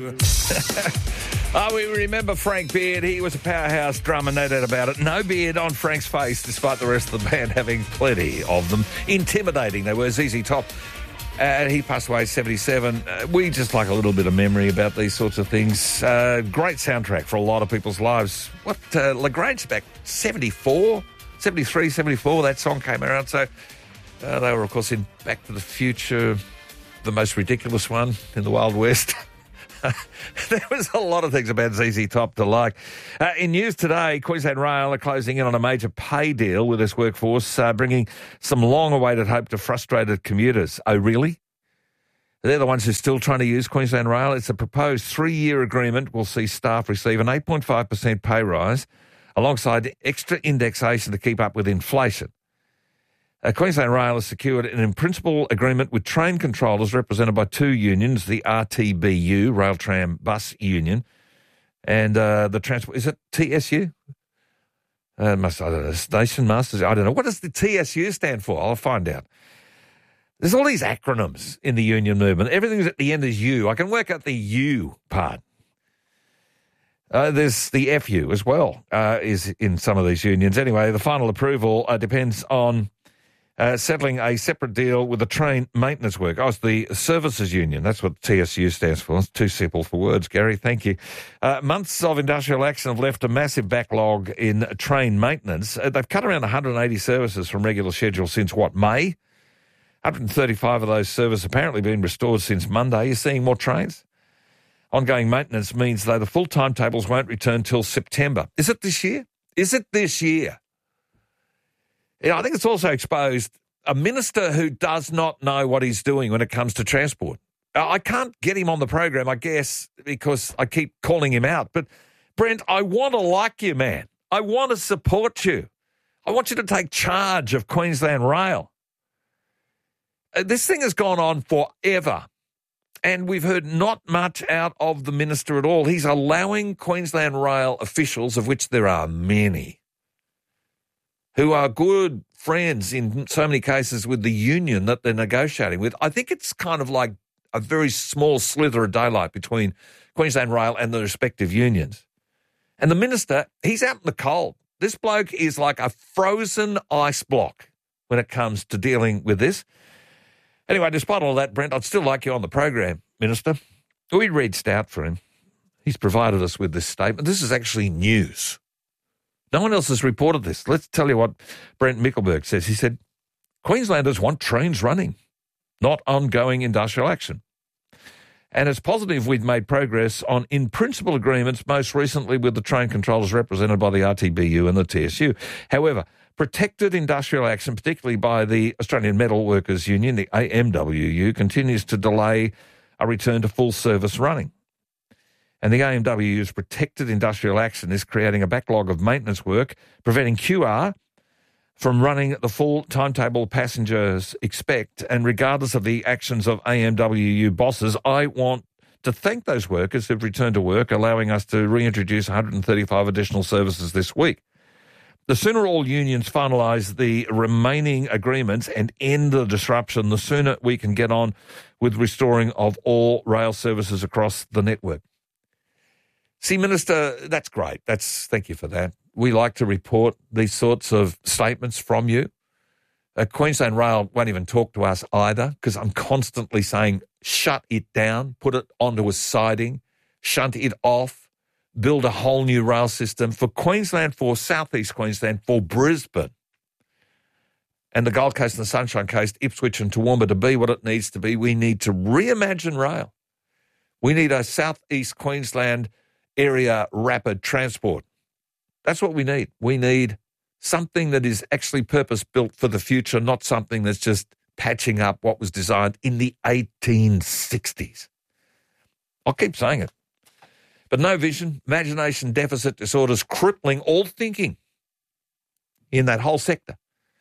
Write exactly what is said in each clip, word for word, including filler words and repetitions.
Oh, we remember Frank Beard. He was a powerhouse drummer, no doubt about it. No beard on Frank's face, despite the rest of the band having plenty of them. Intimidating they were. Z Z Top. Uh, he passed away at seventy-seven. Uh, we just like a little bit of memory about these sorts of things. Uh, great soundtrack for a lot of people's lives. What, uh, LaGrange back seventy-four, seventy-three, seventy-four, that song came around. So uh, they were, of course, in Back to the Future, the most ridiculous one in the Wild West. There was a lot of things about Z Z Top to like. Uh, in news today, Queensland Rail are closing in on a major pay deal with its workforce, uh, bringing some long-awaited hope to frustrated commuters. Oh, really? They're the ones who are still trying to use Queensland Rail. It's a proposed three-year agreement will see staff receive an eight point five percent pay rise alongside extra indexation to keep up with inflation. Uh, Queensland Rail has secured an in-principle agreement with train controllers represented by two unions, the R T B U, Rail Tram Bus Union, and uh, the transport, is it T S U? Uh, must, I don't know, Station Masters, I don't know. What does the T S U stand for? I'll find out. There's all these acronyms in the union movement. Everything's at the end is U. I can work out the U part. Uh, there's the F U as well, uh, is in some of these unions. Anyway, the final approval uh, depends on Uh, settling a separate deal with the train maintenance work. Oh, it's the Services Union. That's what T S U stands for. It's too simple for words, Gary. Thank you. Uh, months of industrial action have left a massive backlog in train maintenance. Uh, they've cut around one hundred eighty services from regular schedule since, what, May? one hundred thirty-five of those services apparently been restored since Monday. You're seeing more trains? Ongoing maintenance means, though, the full timetables won't return till September. Is it this year? Is it this year? Yeah, I think it's also exposed a minister who does not know what he's doing when it comes to transport. I can't get him on the program, I guess, because I keep calling him out. But, Brent, I want to like you, man. I want to support you. I want you to take charge of Queensland Rail. This thing has gone on forever, and we've heard not much out of the minister at all. He's allowing Queensland Rail officials, of which there are many, who are good friends in so many cases with the union that they're negotiating with. I think it's kind of like a very small slither of daylight between Queensland Rail and the respective unions. And the minister, he's out in the cold. This bloke is like a frozen ice block when it comes to dealing with this. Anyway, despite all that, Brent, I'd still like you on the program, Minister. We reached out for him. He's provided us with this statement. This is actually news. No one else has reported this. Let's tell you what Brent Mickelberg says. He said, Queenslanders want trains running, not ongoing industrial action. And it's positive we've made progress on in-principle agreements, most recently with the train controllers represented by the R T B U and the T S U. However, protected industrial action, particularly by the Australian Metal Workers Union, the A M W U, continues to delay a return to full service running. And the A M W U's protected industrial action is creating a backlog of maintenance work, preventing Q R from running the full timetable passengers expect. And regardless of the actions of A M W U bosses, I want to thank those workers who've returned to work, allowing us to reintroduce one hundred thirty-five additional services this week. The sooner all unions finalise the remaining agreements and end the disruption, the sooner we can get on with restoring of all rail services across the network. See, Minister, that's great. That's thank you for that. We like to report these sorts of statements from you. Uh, Queensland Rail won't even talk to us either because I'm constantly saying, shut it down, put it onto a siding, shunt it off, build a whole new rail system for Queensland, for southeast Queensland, for Brisbane and the Gold Coast and the Sunshine Coast, Ipswich and Toowoomba to be what it needs to be. We need to reimagine rail. We need a southeast Queensland area rapid transport. That's what we need. We need something that is actually purpose-built for the future, not something that's just patching up what was designed in the eighteen sixties. I'll keep saying it. But no vision, imagination deficit disorders crippling all thinking in that whole sector.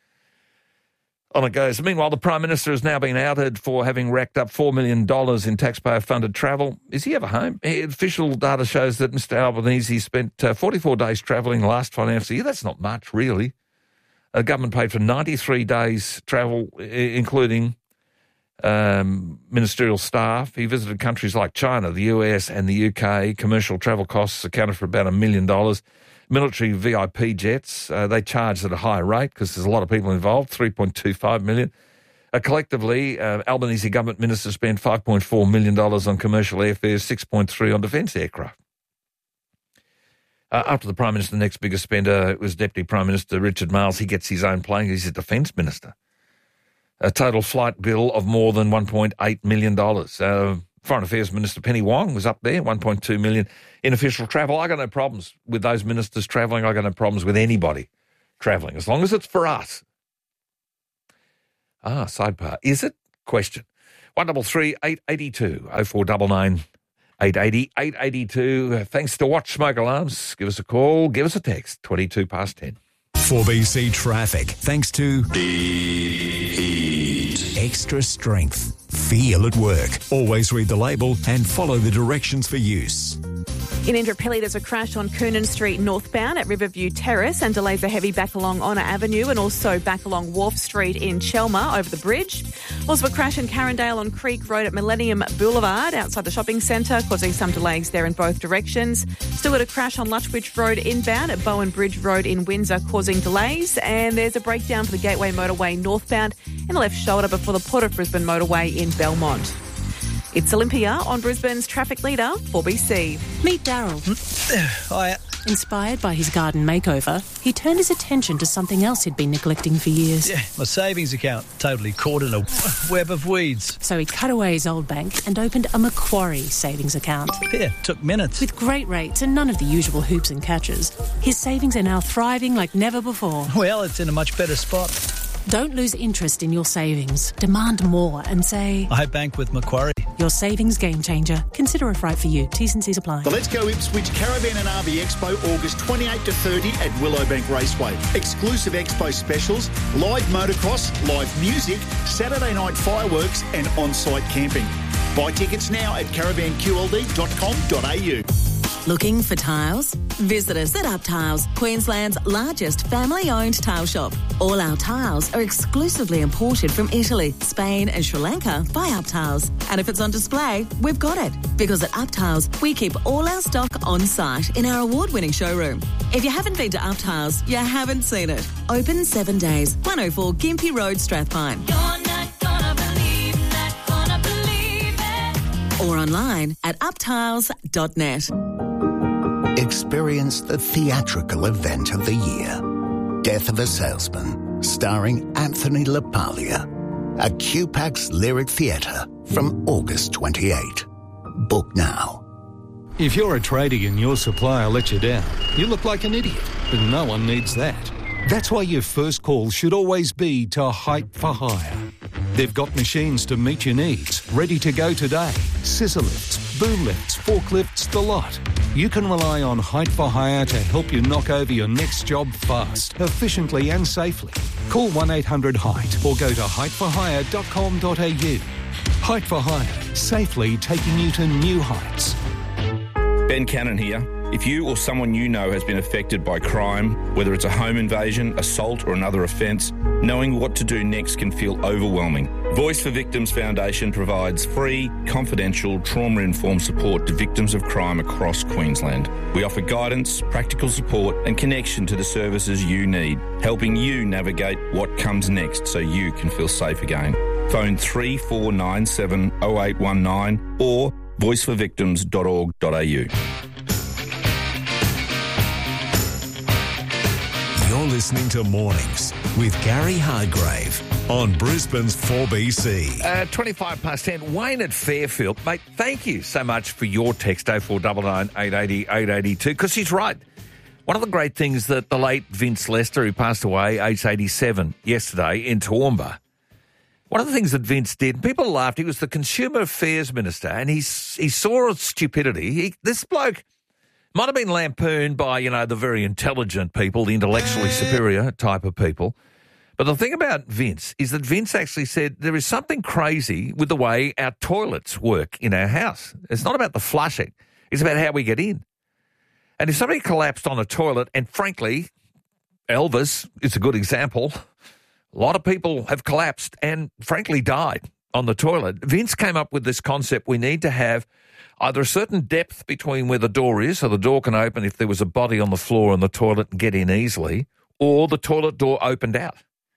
On it goes. Meanwhile, the Prime Minister has now been outed for having racked up four million dollars in taxpayer-funded travel. Is he ever home? Official data shows that Mister Albanese spent uh, forty-four days travelling last financial year. That's not much, really. The government paid for ninety-three days travel, including um, ministerial staff. He visited countries like China, the U S and the U K. Commercial travel costs accounted for about a million dollars. Military V I P jets, uh, they charged at a higher rate because there's a lot of people involved, three point two five million dollars. Uh, collectively, uh, Albanese government ministers spent five point four million dollars on commercial airfares, six point three on defence aircraft. Uh, after the Prime Minister, the next biggest spender was Deputy Prime Minister Richard Marles. He gets his own plane. He's a Defence Minister. A total flight bill of more than one point eight million dollars. Uh, Foreign Affairs Minister Penny Wong was up there, one point two million dollars. In official travel, I got no problems with those ministers travelling. I got no problems with anybody travelling, as long as it's for us. Ah, sidebar. Is it? Question. one double three eight eighty two oh four nine nine eight eighty eight eighty two. Thanks to Watch Smoke Alarms. Give us a call. Give us a text. twenty-two past ten. four B C Traffic. Thanks to Heat. Extra strength. Feel at work. Always read the label and follow the directions for use. In Indooroopilly, there's a crash on Coonan Street northbound at Riverview Terrace and delays are heavy back along Honour Avenue and also back along Wharf Street in Chelmer over the bridge. Also a crash in Carindale on Creek Road at Millennium Boulevard outside the shopping centre, causing some delays there in both directions. Still got a crash on Lutchbridge Road inbound at Bowen Bridge Road in Windsor, causing delays. And there's a breakdown for the Gateway Motorway northbound in the left shoulder before the Port of Brisbane Motorway in Belmont. It's Olympia on Brisbane's traffic leader, four B C. Meet Daryl. Hiya. Inspired by his garden makeover, he turned his attention to something else he'd been neglecting for years. Yeah, my savings account, totally caught in a web of weeds. So he cut away his old bank and opened a Macquarie savings account. Yeah, took minutes. With great rates and none of the usual hoops and catches, his savings are now thriving like never before. Well, it's in a much better spot. Don't lose interest in your savings. Demand more and say, I bank with Macquarie. Your savings game changer. Consider if right for you. T's and C's apply. The Let's Go Ipswich Caravan and R V Expo, August twenty-eighth to thirty at Willowbank Raceway. Exclusive expo specials, live motocross, live music, Saturday night fireworks and on-site camping. Buy tickets now at caravan q l d dot com dot a u. Looking for tiles? Visit us at Up Tiles, Queensland's largest family-owned tile shop. All our tiles are exclusively imported from Italy, Spain and Sri Lanka by Up Tiles. And if it's on display, we've got it. Because at Up Tiles, we keep all our stock on site in our award-winning showroom. If you haven't been to Up Tiles, you haven't seen it. Open seven days, one oh four Gympie Road, Strathpine. You're not gonna believe, not gonna believe it. Or online at up tiles dot net. Experience the theatrical event of the year. Death of a Salesman, starring Anthony LaPaglia. At Q PAX Lyric Theatre from August twenty-eighth. Book now. If you're a tradie and your supplier lets you down, you look like an idiot, but no one needs that. That's why your first call should always be to Height for Hire. They've got machines to meet your needs, ready to go today. Scissor lifts, boom lifts, forklifts, the lot. You can rely on Height for Hire to help you knock over your next job fast, efficiently and safely. Call one eight hundred height or go to height for hire dot com dot a u. Height for Hire, safely taking you to new heights. Ben Cannon here. If you or someone you know has been affected by crime, whether it's a home invasion, assault or another offence, knowing what to do next can feel overwhelming. Voice for Victims Foundation provides free, confidential, trauma-informed support to victims of crime across Queensland. We offer guidance, practical support and connection to the services you need, helping you navigate what comes next so you can feel safe again. Phone three four nine seven oh eight one nine or voice for victims dot org dot a u. You're listening to Mornings with Gary Hargrave on Brisbane's four B C. Uh, twenty-five past ten. Wayne at Fairfield. Mate, thank you so much for your text, oh four nine nine eight eight oh eight eight two, because he's right. One of the great things that the late Vince Lester, who passed away aged eighty-seven yesterday in Toowoomba, one of the things that Vince did, people laughed, he was the Consumer Affairs Minister, and he, he saw stupidity. He, this bloke might have been lampooned by, you know, the very intelligent people, the intellectually superior type of people. But the thing about Vince is that Vince actually said there is something crazy with the way our toilets work in our house. It's not about the flushing. It's about how we get in. And if somebody collapsed on a toilet, and frankly, Elvis is a good example, a lot of people have collapsed and frankly died on the toilet, Vince came up with this concept. We need to have either a certain depth between where the door is, so the door can open if there was a body on the floor in the toilet and get in easily, or the toilet door opened out.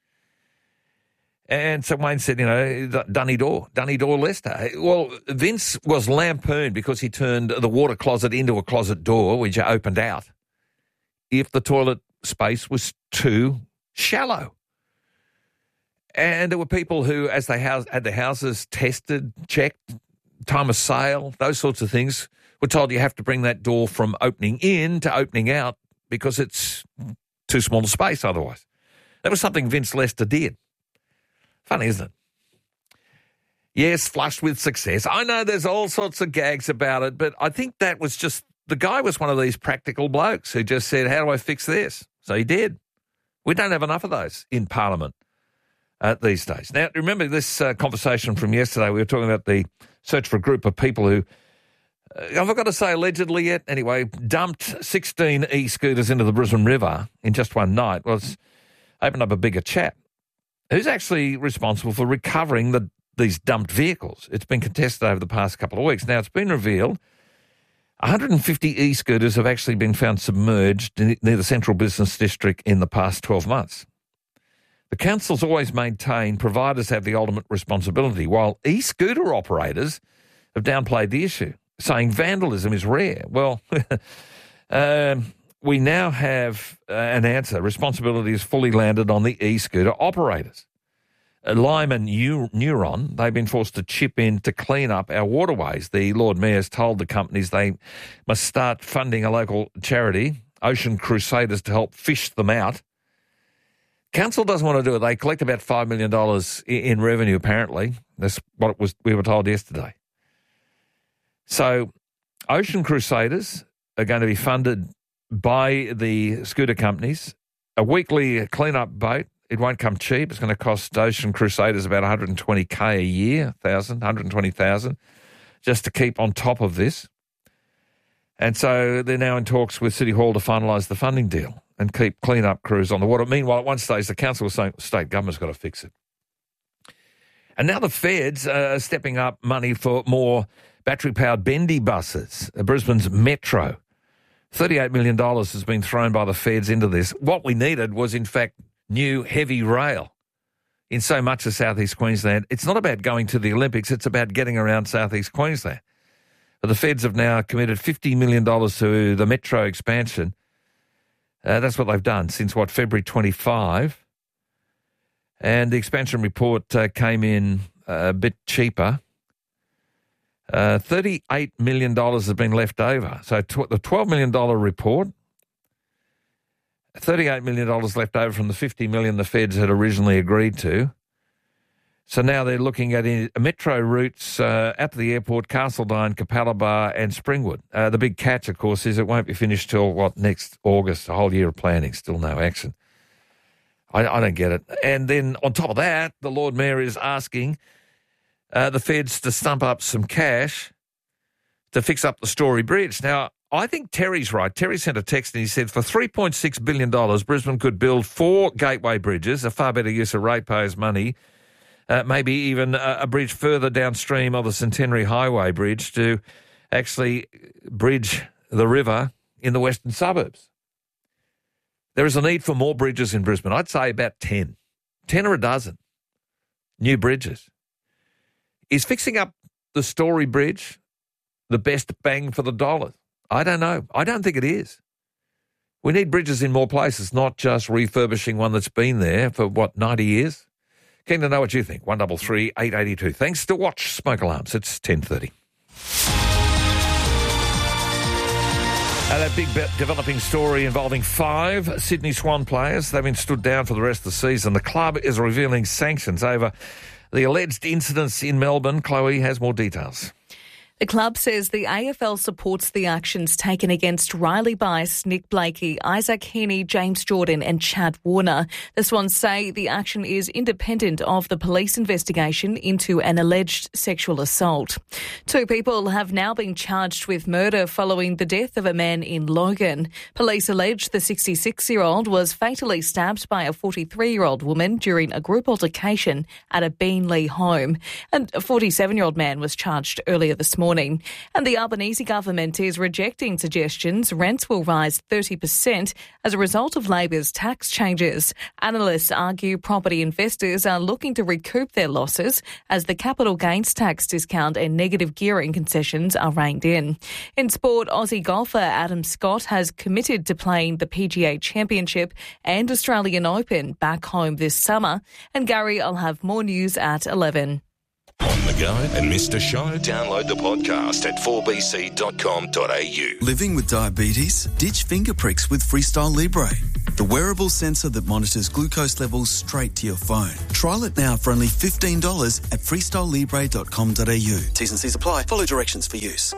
And so Wayne said, you know, dunny door, dunny door Leicester. Well, Vince was lampooned because he turned the water closet into a closet door, which opened out, if the toilet space was too shallow. And there were people who, as they house, had their houses tested, checked, time of sale, those sorts of things, were told you have to bring that door from opening in to opening out because it's too small a space otherwise. That was something Vince Leicester did. Funny, isn't it? Yes, flushed with success. I know there's all sorts of gags about it, but I think that was just, the guy was one of these practical blokes who just said, how do I fix this? So he did. We don't have enough of those in Parliament uh, these days. Now, remember this uh, conversation from yesterday? We were talking about the search for a group of people who, uh, have I got to say allegedly yet? Anyway, dumped sixteen e-scooters into the Brisbane River in just one night. Well, it's opened up a bigger chat. Who's actually responsible for recovering the, these dumped vehicles? It's been contested over the past couple of weeks. Now, it's been revealed one hundred fifty e-scooters have actually been found submerged near the Central Business District in the past twelve months. The council's always maintained providers have the ultimate responsibility, while e-scooter operators have downplayed the issue, saying vandalism is rare. Well, um, we now have uh, an answer. Responsibility is fully landed on the e-scooter operators. Uh, Lime and Neu- Neuron, they've been forced to chip in to clean up our waterways. The Lord Mayor's told the companies they must start funding a local charity, Ocean Crusaders, to help fish them out. Council doesn't want to do it. They collect about five million dollars in, in revenue, apparently. That's what it was. We were told yesterday. So Ocean Crusaders are going to be funded by the scooter companies, a weekly clean-up boat. It won't come cheap. It's going to cost Ocean Crusaders about one hundred twenty K a year, thousand, one hundred twenty thousand, just to keep on top of this. And so they're now in talks with City Hall to finalise the funding deal and keep clean-up crews on the water. Meanwhile, at one stage, the council was saying state government's got to fix it. And now the feds are stepping up money for more battery-powered bendy buses, Brisbane's Metro. thirty-eight million dollars has been thrown by the feds into this. What we needed was, in fact, new heavy rail in so much of southeast Queensland. It's not about going to the Olympics, it's about getting around southeast Queensland. But the feds have now committed fifty million dollars to the Metro expansion. Uh, that's what they've done since, what, February twenty-fifth. And the expansion report uh, came in uh, a bit cheaper. Uh, thirty-eight million dollars has been left over. So tw- the twelve million dollars report, thirty-eight million dollars left over from the fifty million dollars the feds had originally agreed to. So now they're looking at in, metro routes uh, at the airport, Castledine, Capalaba and Springwood. Uh, the big catch, of course, is it won't be finished till, what, next August, a whole year of planning, still no action. I, I don't get it. And then on top of that, the Lord Mayor is asking uh, the feds to stump up some cash to fix up the Story Bridge. Now, I think Terry's right. Terry sent a text and he said for three point six billion dollars, Brisbane could build four gateway bridges, a far better use of ratepayers' money, uh, maybe even a, a bridge further downstream of the Centenary Highway Bridge to actually bridge the river in the western suburbs. There is a need for more bridges in Brisbane. I'd say about ten. ten or a dozen new bridges. Is fixing up the Story Bridge the best bang for the dollar? I don't know. I don't think it is. We need bridges in more places, not just refurbishing one that's been there for, what, ninety years? Keen to know what you think. one double three eight eight two. Thanks to Watch Smoke Alarms. It's ten thirty. Uh, that big be- developing story involving five Sydney Swan players. They've been stood down for the rest of the season. The club is revealing sanctions over the alleged incidents in Melbourne. Chloe has more details. The club says the A F L supports the actions taken against Riley Bice, Nick Blakey, Isaac Heaney, James Jordan and Chad Warner. The Swans say the action is independent of the police investigation into an alleged sexual assault. Two people have now been charged with murder following the death of a man in Logan. Police allege the sixty-six-year-old was fatally stabbed by a forty-three-year-old woman during a group altercation at a Beenleigh home. And a forty-seven-year-old man was charged earlier this morning. And the Albanese government is rejecting suggestions rents will rise thirty percent as a result of Labor's tax changes. Analysts argue property investors are looking to recoup their losses as the capital gains tax discount and negative gearing concessions are reined in. In sport, Aussie golfer Adam Scott has committed to playing the P G A Championship and Australian Open back home this summer. And Gary, I'll have more news at eleven. On the go and missed a show? Download the podcast at four b c dot com dot a u. Living with diabetes? Ditch finger pricks with Freestyle Libre, the wearable sensor that monitors glucose levels straight to your phone. Trial it now for only fifteen dollars at freestyle libre dot com dot a u. T's and C's apply. Follow directions for use.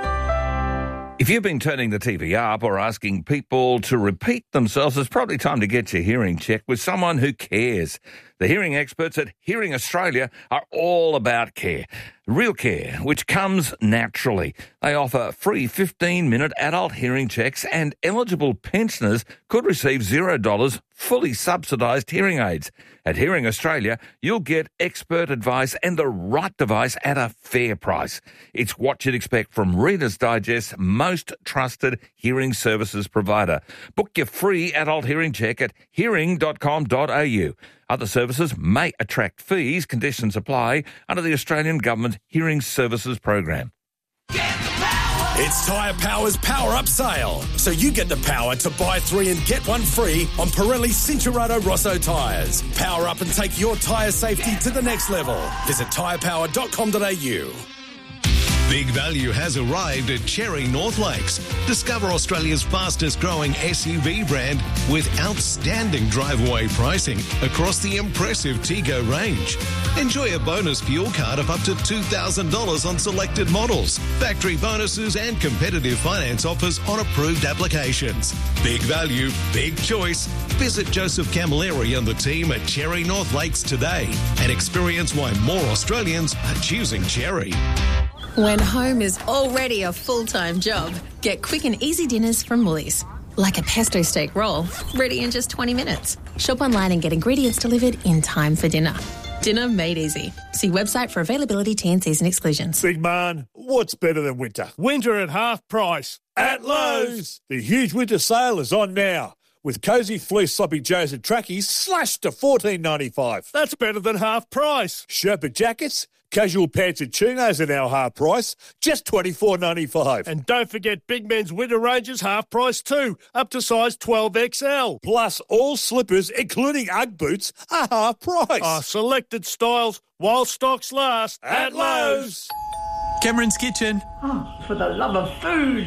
If you've been turning the T V up or asking people to repeat themselves, it's probably time to get your hearing checked with someone who cares. The hearing experts at Hearing Australia are all about care. Real care, which comes naturally. They offer free fifteen-minute adult hearing checks and eligible pensioners could receive zero dollars fully subsidised hearing aids. At Hearing Australia, you'll get expert advice and the right device at a fair price. It's what you'd expect from Reader's Digest's most trusted hearing services provider. Book your free adult hearing check at hearing dot com dot a u. Other services may attract fees. Conditions apply under the Australian Government Hearing Services Program. It's Tyre Power's Power Up Sale. So you get the power to buy three and get one free on Pirelli Cincherato Rosso tyres. Power up and take your tyre safety to the next level. Visit tyre power dot com dot a u. Big value has arrived at Cherry North Lakes. Discover Australia's fastest growing S U V brand with outstanding drive-away pricing across the impressive Tego range. Enjoy a bonus fuel card of up to two thousand dollars on selected models, factory bonuses and competitive finance offers on approved applications. Big value, big choice. Visit Joseph Camilleri and the team at Cherry North Lakes today and experience why more Australians are choosing Cherry. When home is already a full-time job, get quick and easy dinners from Woolies. Like a pesto steak roll, ready in just twenty minutes. Shop online and get ingredients delivered in time for dinner. Dinner made easy. See website for availability, T and Cs and exclusions. Big man, what's better than winter? Winter at half price. At Lowe's. The huge winter sale is on now, with cosy fleece sloppy joes and trackies slashed to fourteen ninety-five. That's better than half price. Sherpa jackets, casual pants and chinos are now half price, just twenty-four ninety-five. And don't forget Big Men's winter ranges half price too, up to size twelve X L. Plus all slippers, including Ugg boots, are half price. Oh, selected styles while stocks last at Lowe's. Cameron's Kitchen. Oh, for the love of food.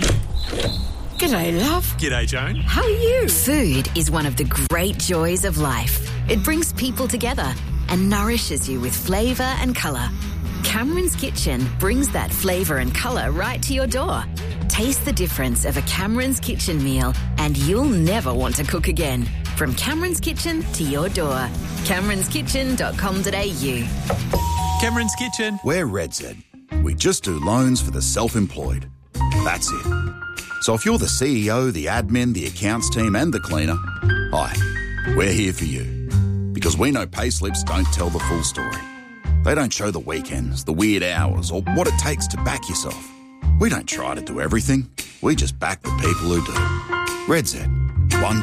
G'day, love. G'day, Joan. How are you? Food is one of the great joys of life. It brings people together and nourishes you with flavour and colour. Cameron's Kitchen brings that flavour and colour right to your door. Taste the difference of a Cameron's Kitchen meal and you'll never want to cook again. From Cameron's Kitchen to your door. camerons kitchen dot com dot a u. Cameron's Kitchen. We're RedZ. We just do loans for the self-employed. That's it. So if you're the C E O, the admin, the accounts team and the cleaner, hi, we're here for you. Because we know payslips don't tell the full story. They don't show the weekends, the weird hours, or what it takes to back yourself. We don't try to do everything. We just back the people who do. RedZ. One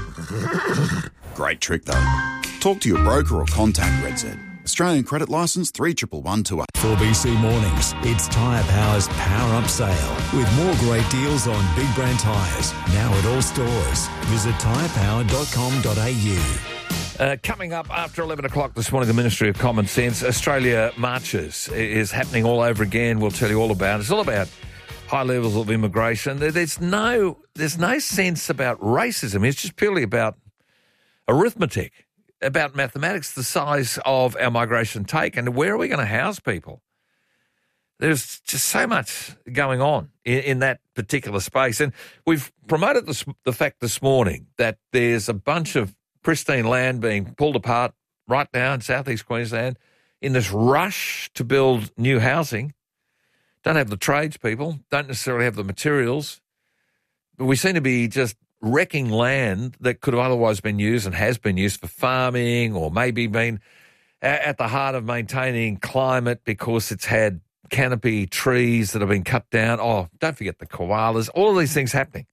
trick. Great trick, though. Talk to your broker or contact RedZ. Australian credit licence three one one two eight. four B C Mornings, it's Tyre Power's Power Up Sale with more great deals on big brand tyres. Now at all stores. Visit tyre power dot com dot a u. Uh, coming up after eleven o'clock this morning, the Ministry of Common Sense, Australia Marches is happening all over again. We'll tell you all about it. It's all about high levels of immigration. There's no, there's no sense about racism. It's just purely about arithmetic, about mathematics, the size of our migration take, and where are we going to house people? There's just so much going on in, in that particular space. And we've promoted this, the fact this morning that there's a bunch of pristine land being pulled apart right now in southeast Queensland in this rush to build new housing. Don't have the tradespeople, don't necessarily have the materials. But we seem to be just wrecking land that could have otherwise been used and has been used for farming, or maybe been at the heart of maintaining climate because it's had canopy trees that have been cut down. Oh, don't forget the koalas, all of these things happening.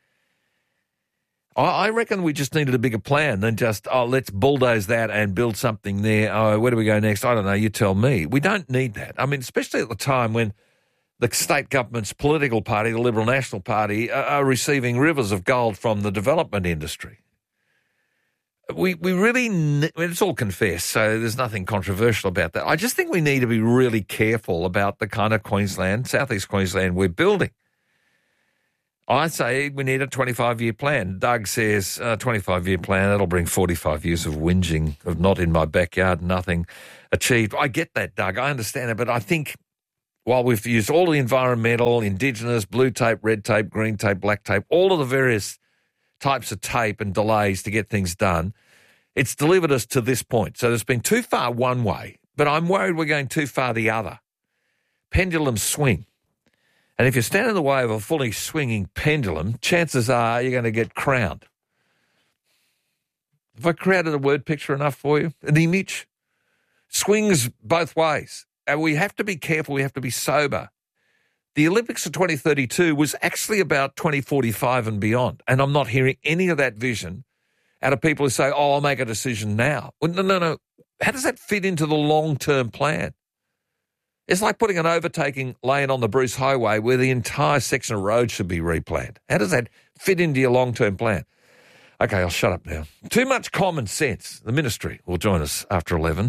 I reckon we just needed a bigger plan than just, oh, let's bulldoze that and build something there. Oh, where do we go next? I don't know. You tell me. We don't need that. I mean, especially at the time when the state government's political party, the Liberal National Party, are, are receiving rivers of gold from the development industry. We we really, ne- I mean, it's all confessed, so there's nothing controversial about that. I just think we need to be really careful about the kind of Queensland, southeast Queensland we're building. I say we need a twenty-five-year plan. Doug says a twenty-five-year plan, that'll bring forty-five years of whinging, of not in my backyard, nothing achieved. I get that, Doug. I understand it, but I think while we've used all the environmental, Indigenous, blue tape, red tape, green tape, black tape, all of the various types of tape and delays to get things done, it's delivered us to this point. So there's been too far one way, but I'm worried we're going too far the other. Pendulum swing. And if you stand in the way of a fully swinging pendulum, chances are you're going to get crowned. Have I created a word picture enough for you? An image? Swings both ways. And we have to be careful. We have to be sober. The Olympics of twenty thirty-two was actually about twenty forty-five and beyond. And I'm not hearing any of that vision out of people who say, oh, I'll make a decision now. Well, no, no, no. How does that fit into the long-term plan? It's like putting an overtaking lane on the Bruce Highway where the entire section of road should be replanned. How does that fit into your long-term plan? Okay, I'll shut up now. Too much common sense. The ministry will join us after eleven.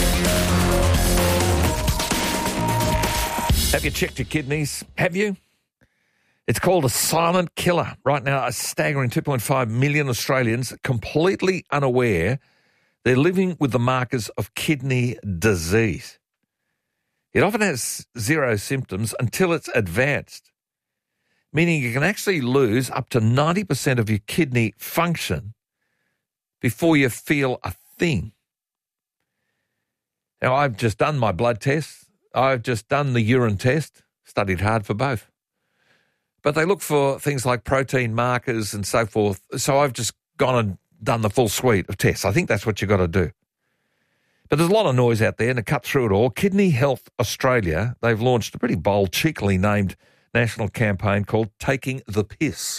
Have you checked your kidneys? Have you? It's called a silent killer. Right now, a staggering two point five million Australians completely unaware they're living with the markers of kidney disease. It often has zero symptoms until it's advanced, meaning you can actually lose up to ninety percent of your kidney function before you feel a thing. Now, I've just done my blood test. I've just done the urine test, studied hard for both. But they look for things like protein markers and so forth. So I've just gone and done the full suite of tests. I think that's what you've got to do. But there's a lot of noise out there, and to cut through it all, Kidney Health Australia, they've launched a pretty bold, cheekily named national campaign called Taking the Piss.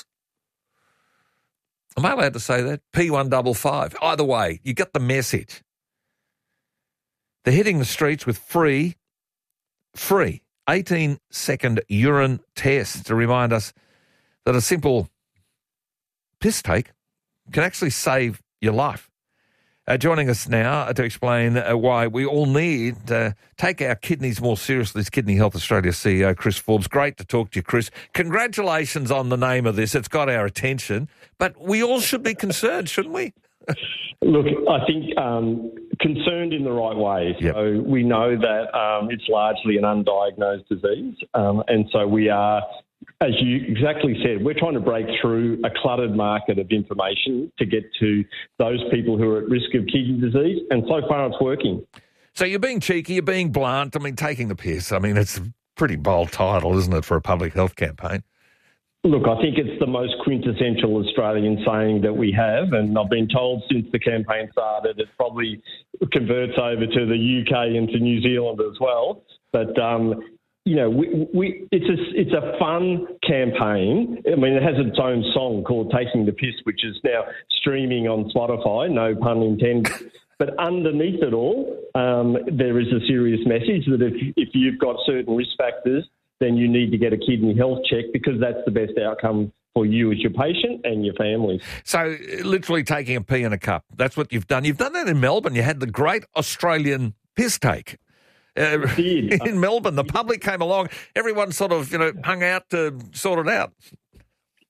Am I allowed to say that? P one five five. Either way, you get the message. They're hitting the streets with free, free eighteen-second urine tests to remind us that a simple piss take can actually save your life. Uh, joining us now to explain uh, why we all need to uh, take our kidneys more seriously is Kidney Health Australia C E O Chris Forbes. Great to talk to you, Chris. Congratulations on the name of this. It's got our attention, but we all should be concerned, shouldn't we? Look, I think um, concerned in the right way. Yep. So we know that um, it's largely an undiagnosed disease, um, and so we are, as you exactly said, we're trying to break through a cluttered market of information to get to those people who are at risk of kidney disease, and so far it's working. So you're being cheeky, you're being blunt. I mean, taking the piss. I mean, it's a pretty bold title, isn't it, for a public health campaign? Look, I think it's the most quintessential Australian saying that we have, and I've been told since the campaign started it probably converts over to the U K and to New Zealand as well. But, um, you know, we, we, it's, a, it's a fun campaign. I mean, it has its own song called Taking the Piss, which is now streaming on Spotify, no pun intended. But underneath it all, um, there is a serious message that if, if you've got certain risk factors, then you need to get a kidney health check because that's the best outcome for you as your patient and your family. So literally taking a pee in a cup, that's what you've done. You've done that in Melbourne. You had the great Australian piss take. Uh, in Melbourne, the public came along. Everyone sort of, you know, hung out to sort it out.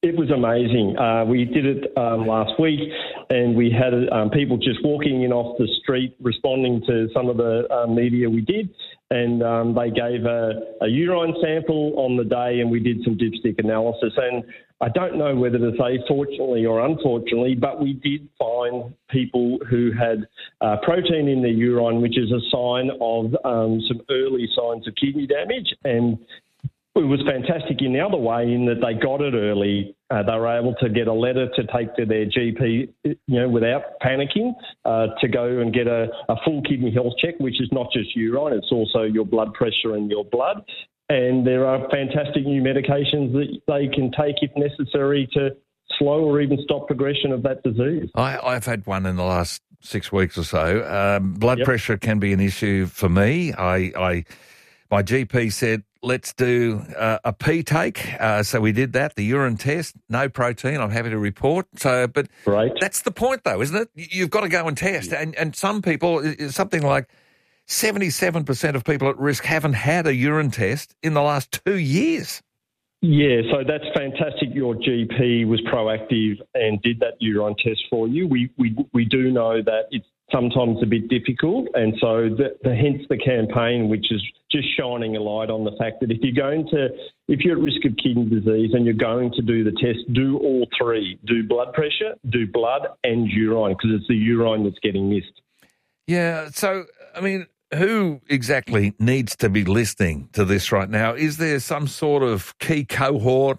It was amazing. Uh, we did it um, last week, and we had um, people just walking in off the street responding to some of the uh, media we did, and um, they gave a, a urine sample on the day, and we did some dipstick analysis. And I don't know whether to say fortunately or unfortunately, but we did find people who had uh, protein in their urine, which is a sign of um, some early signs of kidney damage. And it was fantastic in the other way in that they got it early. Uh, they were able to get a letter to take to their G P, you know, without panicking, uh, to go and get a, a full kidney health check, which is not just urine, it's also your blood pressure and your blood. And there are fantastic new medications that they can take if necessary to slow or even stop progression of that disease. I, I've had one in the last six weeks or so. Um, blood Yep. pressure can be an issue for me. I, I my G P said, let's do uh, a pee take. Uh, so we did that, the urine test, no protein, I'm happy to report. So, but right. that's the point though, isn't it? You've got to go and test. And, and some people, something like seventy-seven percent of people at risk haven't had a urine test in the last two years. Yeah, so that's fantastic. Your G P was proactive and did that urine test for you. We we we do know that it's sometimes a bit difficult, and so the, the hence the campaign, which is just shining a light on the fact that if you're going to, if you're at risk of kidney disease and you're going to do the test, do all three: do blood pressure, do blood, and urine, because it's the urine that's getting missed. Yeah, so I mean, who exactly needs to be listening to this right now? Is there some sort of key cohort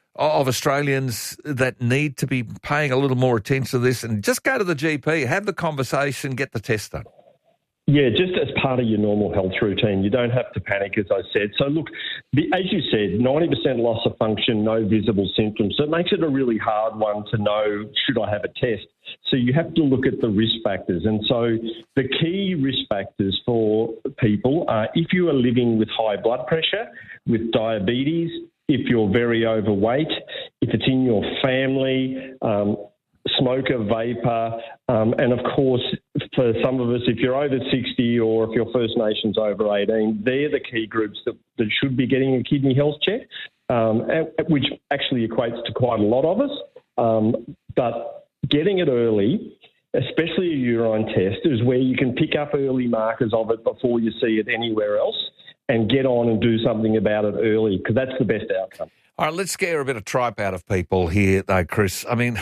of Australians that need to be paying a little more attention to this? And just go to the G P, have the conversation, get the test done. Yeah, just as part of your normal health routine. You don't have to panic, as I said. So look, the, as you said, ninety percent loss of function, no visible symptoms. So it makes it a really hard one to know, should I have a test? So you have to look at the risk factors. And so the key risk factors for people are if you are living with high blood pressure, with diabetes, if you're very overweight, if it's in your family, um, smoker, vapor, um, and of course, for some of us, if you're over sixty or if your First Nation's over eighteen, they're the key groups that, that should be getting a kidney health check, um, and, which actually equates to quite a lot of us. Um, but getting it early, especially a urine test, is where you can pick up early markers of it before you see it anywhere else and get on and do something about it early, because that's the best outcome. All right, let's scare a bit of tripe out of people here, though, Chris. I mean,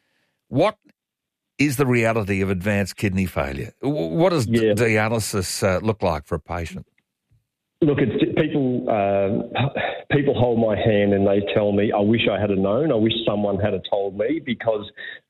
what is the reality of advanced kidney failure? What does yeah. dialysis uh, look like for a patient? Look, it's people. Uh, people hold my hand and they tell me, "I wish I had known. I wish someone had told me," because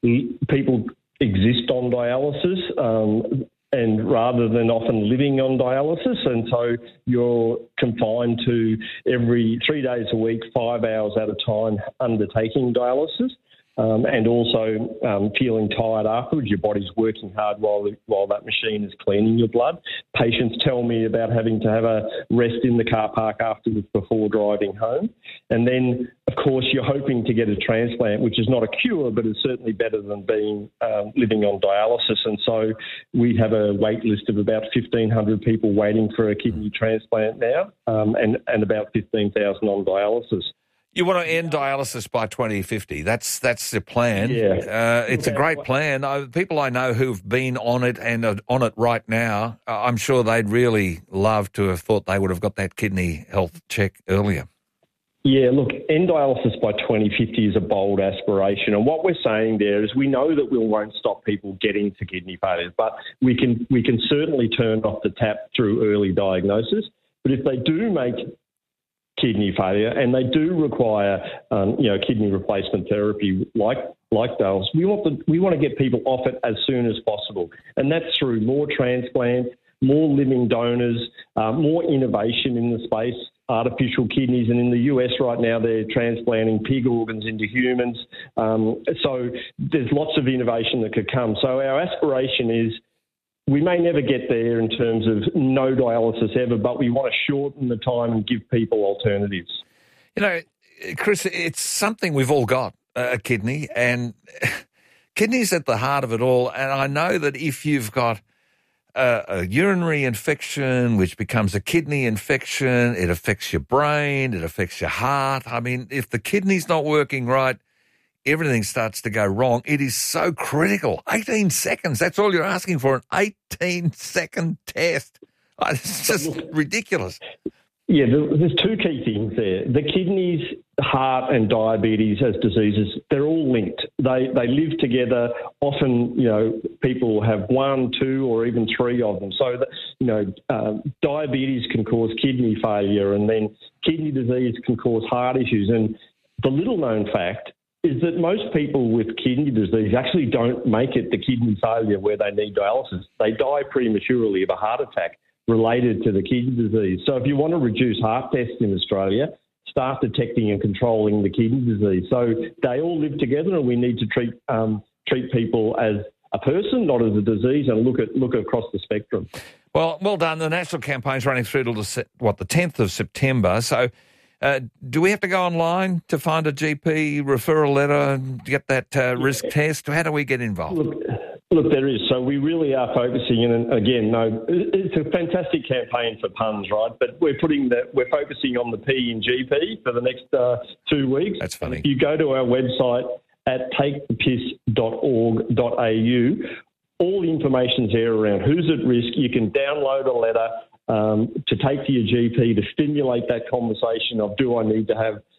people exist on dialysis. Um, And rather than often living on dialysis, and so you're confined to every three days a week, five hours at a time, undertaking dialysis, um, and also um, feeling tired afterwards. Your body's working hard while while that machine is cleaning your blood. Patients tell me about having to have a rest in the car park afterwards before driving home. And then, of course, you're hoping to get a transplant, which is not a cure, but is certainly better than being um, living on dialysis. And so we have a wait list of about fifteen hundred people waiting for a kidney transplant now, um, and, and about fifteen thousand on dialysis. You want to end dialysis by twenty fifty. That's that's the plan. Yeah. Uh, it's a great plan. Uh, people I know who've been on it and are on it right now, uh, I'm sure they'd really love to have thought they would have got that kidney health check earlier. Yeah, look, end dialysis by twenty fifty is a bold aspiration. And what we're saying there is we know that we won't stop people getting to kidney failure, but we can we can certainly turn off the tap through early diagnosis. But if they do make kidney failure and they do require, um, you know, kidney replacement therapy like like those, we want the, we want to get people off it as soon as possible, and that's through more transplants, more living donors, uh, more innovation in the space, artificial kidneys, and in the U S right now they're transplanting pig organs into humans. Um, so there's lots of innovation that could come. So our aspiration is, we may never get there in terms of no dialysis ever, but we want to shorten the time and give people alternatives. You know, Chris, it's something we've all got, a kidney, and kidney's at the heart of it all. And I know that if you've got a, a urinary infection, which becomes a kidney infection, it affects your brain, it affects your heart. I mean, if the kidney's not working right, everything starts to go wrong. It is so critical. eighteen seconds, that's all you're asking for, an eighteen-second test. It's just ridiculous. Yeah, there's two key things there. The kidneys, heart and diabetes as diseases, they're all linked. They they live together. Often, you know, people have one, two or even three of them. So, that, you know, um, diabetes can cause kidney failure, and then kidney disease can cause heart issues. And the little-known fact is that most people with kidney disease actually don't make it to kidney failure where they need dialysis. They die prematurely of a heart attack related to the kidney disease. So if you want to reduce heart deaths in Australia, start detecting and controlling the kidney disease. So they all live together, and we need to treat um, treat people as a person, not as a disease, and look at look across the spectrum. Well, well done. The national campaign's running through till the, what, the tenth of September. So uh, do we have to go online to find a G P referral letter and get that uh, risk yeah. test? How do we get involved? Look, Look, there is. So we really are focusing, and again, no, it's a fantastic campaign for puns, right? But we're putting the, we're focusing on the P in G P for the next uh, two weeks. That's funny. If you go to our website at take the piss dot org dot a u, all the information's there around who's at risk. You can download a letter um, to take to your G P to stimulate that conversation of, do I need to have